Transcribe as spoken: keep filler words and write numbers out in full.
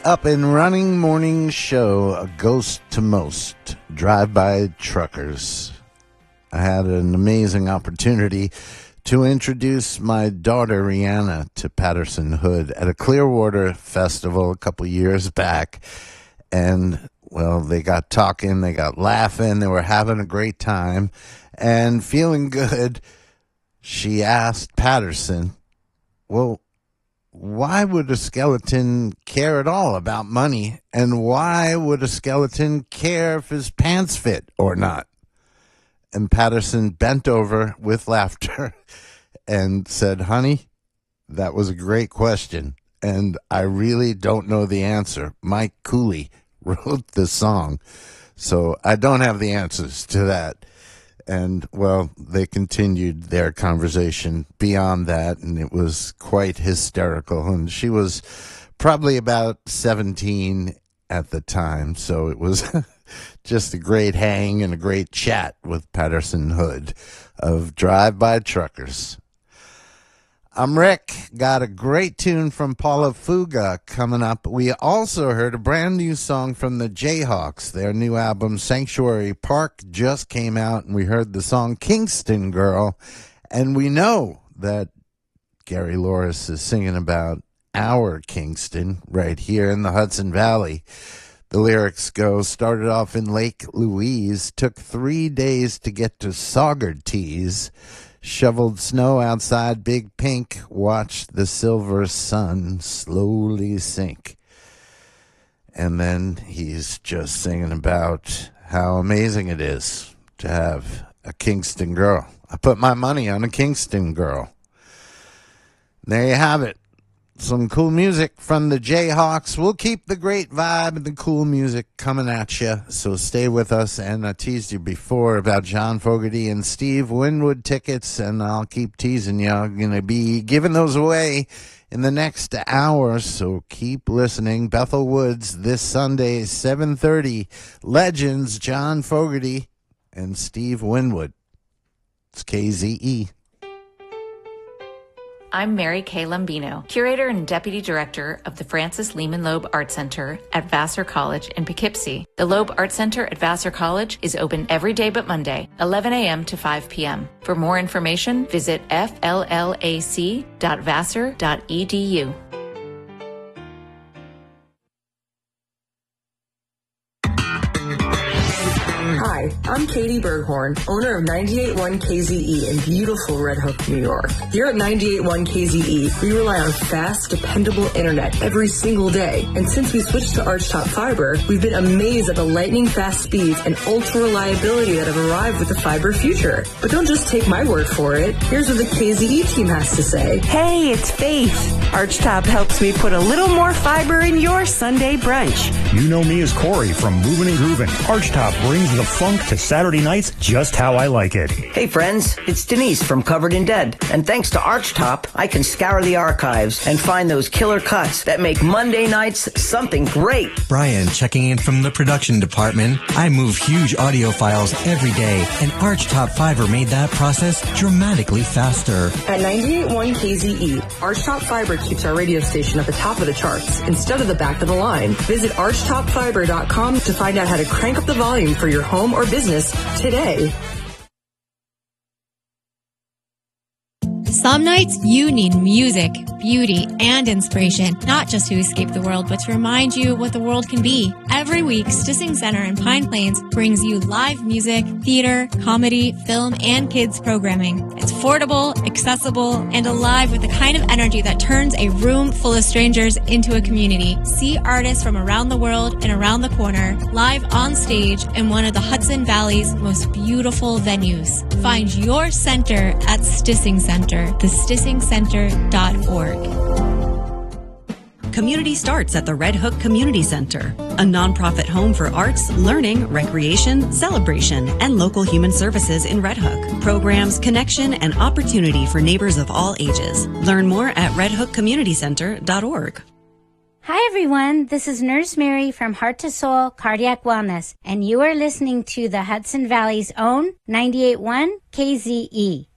Up and running morning show, A Ghost to Most, Drive-By Truckers. I had an amazing opportunity to introduce my daughter Rihanna to Patterson Hood at a Clearwater festival a couple years back. And, well, they got talking, they got laughing, they were having a great time. And feeling good, she asked Patterson, well, why would a skeleton care at all about money? And why would a skeleton care if his pants fit or not? And Patterson bent over with laughter and said, honey, that was a great question. And I really don't know the answer. Mike Cooley wrote the song, so I don't have the answers to that. And, well, they continued their conversation beyond that, and it was quite hysterical. And she was probably about seventeen at the time, so it was just a great hang and a great chat with Patterson Hood of Drive-By Truckers. I'm Rick. Got a great tune from Paula Fuga coming up. We also heard a brand new song from the Jayhawks. Their new album, Sanctuary Park, just came out, and we heard the song Kingston Girl. And we know that Gary Loris is singing about our Kingston right here in the Hudson Valley. The lyrics go, started off in Lake Louise, took three days to get to Saugerties, shoveled snow outside Big Pink, watched the silver sun slowly sink. And then he's just singing about how amazing it is to have a Kingston girl. I put my money on a Kingston girl. There you have it. Some cool music from the Jayhawks. We'll keep the great vibe and the cool music coming at you, so stay with us. And I teased you before about John Fogerty and Steve Winwood tickets, and I'll keep teasing you. I'm going to be giving those away in the next hour, so keep listening. Bethel Woods this Sunday, seven thirty. Legends, John Fogerty and Steve Winwood. It's K Z E. I'm Mary Kay Lombino, Curator and Deputy Director of the Francis Lehman Loeb Art Center at Vassar College in Poughkeepsie. The Loeb Art Center at Vassar College is open every day but Monday, eleven a.m. to five p.m. For more information, visit f l l a c dot vassar dot e d u. Hi, I'm Katie Berghorn, owner of ninety-eight point one K Z E in beautiful Red Hook, New York. Here at ninety-eight point one K Z E, we rely on fast, dependable internet every single day. And since we switched to Archtop Fiber, we've been amazed at the lightning-fast speeds and ultra-reliability that have arrived with the fiber future. But don't just take my word for it. Here's what the K Z E team has to say. Hey, it's Faith. Archtop helps me put a little more fiber in your Sunday brunch. You know me as Corey from Movin' and Groovin'. Archtop brings the funk to Saturday nights just how I like it. Hey friends, it's Denise from Covered in Dead. And thanks to Archtop, I can scour the archives and find those killer cuts that make Monday nights something great. Brian checking in from the production department. I move huge audio files every day, and Archtop Fiber made that process dramatically faster. At ninety-eight point one K Z E, Archtop Fiber keeps our radio station at the top of the charts instead of the back of the line. Visit archtop fiber dot com to find out how to crank up the volume for your home or business today. Some nights you need music, beauty, and inspiration, not just to escape the world, but to remind you what the world can be. Every week, Stissing Center in Pine Plains brings you live music, theater, comedy, film, and kids programming. It's affordable, accessible, and alive with the kind of energy that turns a room full of strangers into a community. See artists from around the world and around the corner, live on stage in one of the Hudson Valley's most beautiful venues. Find your center at Stissing Center, the stissing center dot org. Community starts at the Red Hook Community Center, a nonprofit home for arts, learning, recreation, celebration, and local human services in Red Hook. Programs, connection, and opportunity for neighbors of all ages. Learn more at red hook community center dot org. Hi everyone, this is Nurse Mary from Heart to Soul Cardiac Wellness, and you are listening to the Hudson Valley's own ninety-eight point one K Z E.